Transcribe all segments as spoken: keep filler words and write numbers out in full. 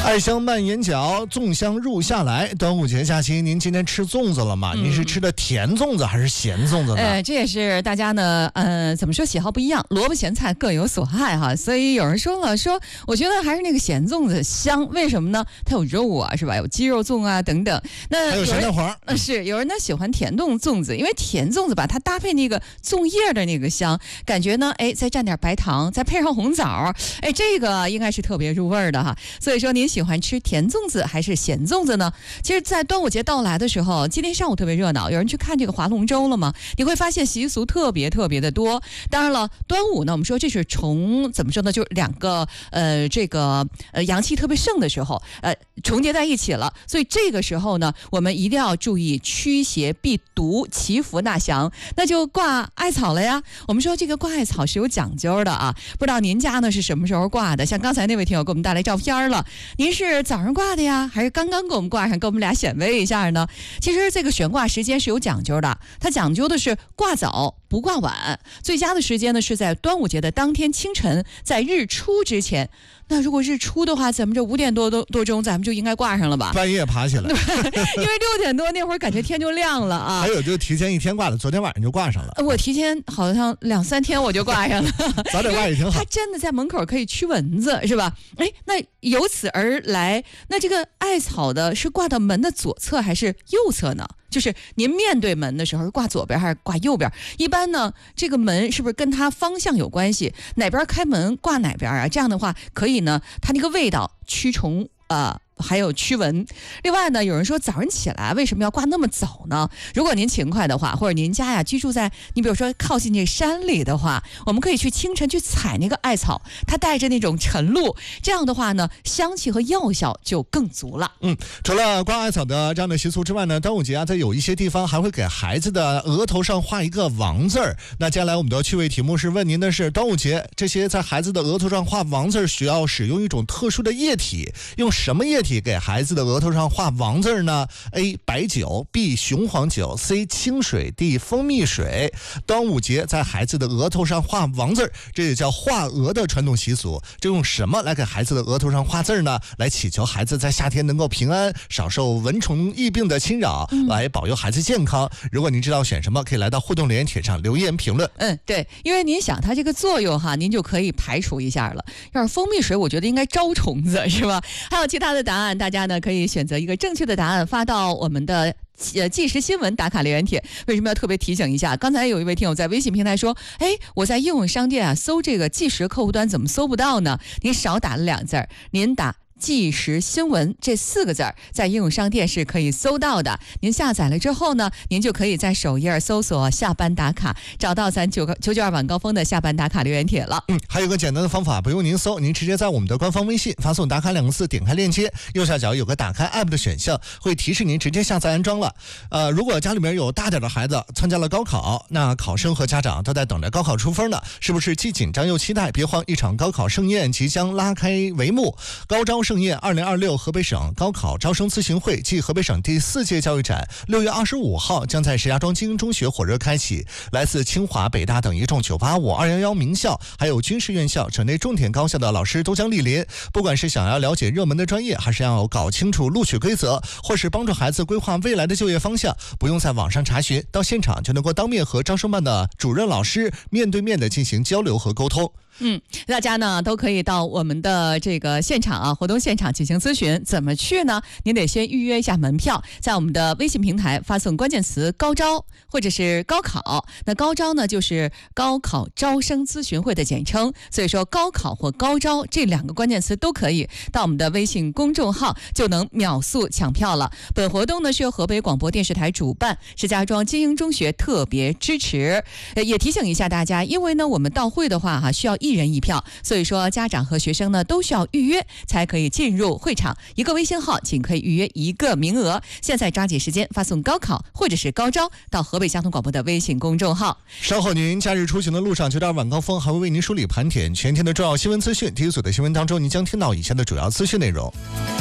爱香蔓延脚，粽香入夏来。端午节假期，您今天吃粽子了吗？嗯、您是吃的甜粽子还是咸粽子呢？ 呃，这也是大家呢，呃，怎么说喜好不一样，萝卜咸菜各有所爱哈。所以有人说了，说我觉得还是那个咸粽子香，为什么呢？它有肉啊，是吧？有鸡肉粽啊等等。那还有咸蛋黄。 呃，是有人呢喜欢甜粽粽子，因为甜粽子吧，它搭配那个粽叶的那个香，感觉呢，哎，再蘸点白糖，再配上红枣，哎，这个应该是特别入味的哈。所以说您喜欢吃甜粽子还是咸粽子呢？其实在端午节到来的时候，今天上午特别热闹，有人去看这个划龙舟了吗？你会发现习俗特别特别的多。当然了，端午呢，我们说这是重怎么说呢，就是两个呃这个呃阳气特别盛的时候，呃重叠在一起了，所以这个时候呢，我们一定要注意驱邪避毒、祈福纳祥，那就挂艾草了呀。我们说这个挂艾草是有讲究的啊，不知道您家呢是什么时候挂的？像刚才那位听友给我们带来照片了，您是早上挂的呀，还是刚刚给我们挂上，给我们俩显摆一下呢？其实这个悬挂时间是有讲究的，它讲究的是挂早不挂晚，最佳的时间呢是在端午节的当天清晨，在日出之前。那如果日出的话，咱们这五点多多多钟，咱们就应该挂上了吧？ 半夜爬起来， 因为六点多那会儿感觉天就亮了啊。 还有就提前一天挂的，昨天晚上就挂上了。 我提前好像两三天我就挂上了， 早点挂也挺好。 它真的在门口可以驱蚊子，是吧？哎，那由此而来，那这个艾草的是挂到门的左侧还是右侧呢？就是您面对门的时候是挂左边还是挂右边？一般呢，这个门是不是跟它方向有关系？哪边开门挂哪边啊？这样的话可以呢，它那个味道驱虫呃。还有驱蚊。另外呢，有人说早上起来为什么要挂那么早呢？如果您勤快的话，或者您家呀居住在你比如说靠近这山里的话，我们可以去清晨去采那个艾草，它带着那种晨露，这样的话呢，香气和药效就更足了。 嗯，除了挂艾草的这样的习俗之外呢，端午节啊，在有一些地方还会给孩子的额头上画一个王字儿。那接下来我们的趣味题目是问您的是，端午节这些在孩子的额头上画王字需要使用一种特殊的液体，用什么液体给孩子的额头上画王字呢？ A 白酒， B 雄黄酒， C 清水， D 蜂蜜水。端午节在孩子的额头上画王字，这也叫画额的传统习俗。这用什么来给孩子的额头上画字呢？来祈求孩子在夏天能够平安，少受蚊虫疫病的侵扰，嗯、来保佑孩子健康。如果您知道选什么，可以来到互动留言帖上留言评论。 嗯，对，因为您想它这个作用哈，您就可以排除一下了。要是蜂蜜水，我觉得应该招虫子，是吧？还有其他的答案，大家呢可以选择一个正确的答案发到我们的呃即时新闻打卡留言帖。为什么要特别提醒一下？刚才有一位听友在微信平台说，哎，我在应用商店啊搜这个即时客户端怎么搜不到呢？您少打了两字儿，您打即时新闻这四个字儿，在应用商店是可以搜到的。您下载了之后呢，您就可以在首页搜索下班打卡，找到咱九个九九二晚高峰的下班打卡留言帖了。 嗯，还有个简单的方法，不用您搜，您直接在我们的官方微信发送打卡两个字，点开链接，右下角有个打开 app 的选项，会提示您直接下载安装了。呃，如果家里面有大点的孩子参加了高考，那考生和家长都在等着高考出分呢，是不是既紧张又期待？别慌，一场高考盛宴即将拉开帷幕。高招盛宴二零二六河北省高考招生咨询会暨河北省第四届教育展六月二十五号将在石家庄精英中学火热开启。来自清华、北大等一众九八五、二一一名校，还有军事院校、省内重点高校的老师都将莅临。不管是想要了解热门的专业，还是要搞清楚录取规则，或是帮助孩子规划未来的就业方向，不用在网上查询，到现场就能够当面和招生办的主任老师面对面的进行交流和沟通。 嗯，大家呢都可以到我们的这个现场啊，活动现场进行咨询。怎么去呢？您得先预约一下门票，在我们的微信平台发送关键词高招或者是高考。那高招呢就是高考招生咨询会的简称，所以说高考或高招这两个关键词都可以到我们的微信公众号就能秒速抢票了。本活动呢是由河北广播电视台主办，石家庄精英中学特别支持。呃，也提醒一下大家，因为呢我们到会的话哈、啊、需要一人一票，所以说家长和学生呢都需要预约才可以进入会场，一个微信号仅可以预约一个名额。现在抓紧时间发送高考或者是高招到河北交通广播的微信公众号。 稍后您假日出行的路上，九点晚高峰还会为您梳理盘点全天的重要新闻资讯。第一组的新闻当中，您将听到以下的主要资讯内容。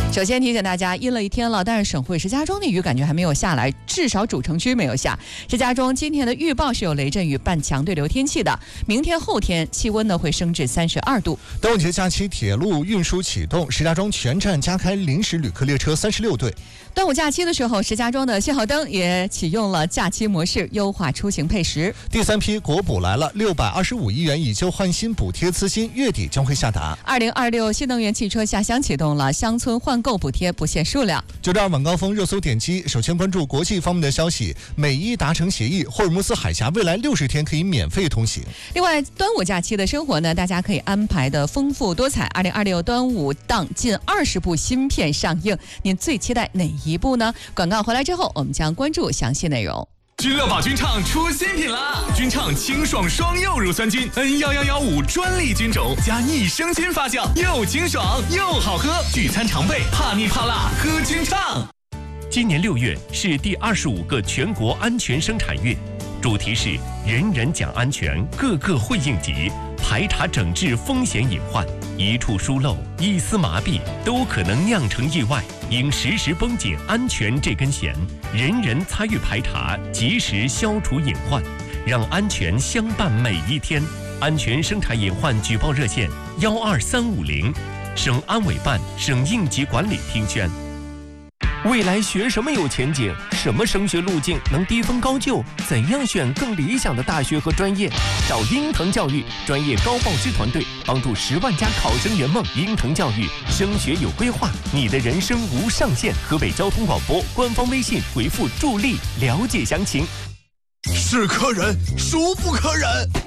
首先提醒大家，阴了一天了，但是省会石家庄的雨感觉还没有下来，至少主城区没有下。石家庄今天的预报是有雷阵雨伴强对流天气的，明天后天气温呢会升至三十二度。 端午节假期铁路运输启动，石家庄全站加开临时旅客列车三十六对。 端午假期的时候，石家庄的信号灯也启用了假期模式，优化出行配时。 第三批国补来了，六百二十五亿元以旧换新补贴资金月底将会下达。 二零二六新能源汽车下乡启动了，乡村换购补贴不限数量。 九点二晚高峰热搜点击，首先关注国际方面的消息，美伊达成协议，霍尔木兹海峡未来六十天可以免费通行。 另外，端午假期的生活呢，大家可以安排的丰富多彩。二零二六端午档近二十部新片上映，您最期待哪一部呢？广告回来之后，我们将关注详细内容。 君乐宝君畅出新品啦！君畅清爽双柚乳酸菌 N 一一一五专利菌种加益生菌发酵，又清爽又好喝，聚餐常备，怕腻怕辣喝君畅。 今年六月是第二十五个全国安全生产月，主题是人人讲安全，个个会应急，排查整治风险隐患，一处疏漏、一丝麻痹都可能酿成意外，应时时绷紧安全这根弦，人人参与排查，及时消除隐患，让安全相伴每一天。安全生产隐患举报热线幺二三五零，省安委办、省应急管理厅宣。未来学什么有前景？什么升学路径能低分高就？怎样选更理想的大学和专业？找鹰腾教育专业高报师团队，帮助十万家考生圆梦。鹰腾教育升学有规划，你的人生无上限。河北交通广播官方微信回复助力了解详情。 是客人，孰不可忍？